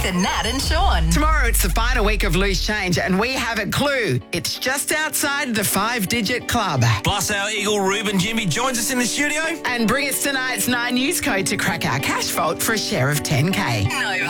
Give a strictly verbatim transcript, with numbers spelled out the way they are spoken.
and Nat and Sean. Tomorrow it's the final week of Loose Change and we have a clue. It's just outside the five-digit club. Plus our Eagle Ruben Jimmy joins us in the studio. And bring us tonight's Nine News code to crack our cash vault for a share of ten K. Nova.